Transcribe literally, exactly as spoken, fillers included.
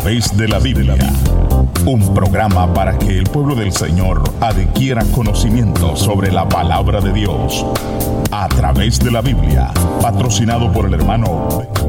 través de la Biblia. Un programa para que el pueblo del Señor adquiera conocimiento sobre la palabra de Dios. A través de la Biblia, patrocinado por el hermano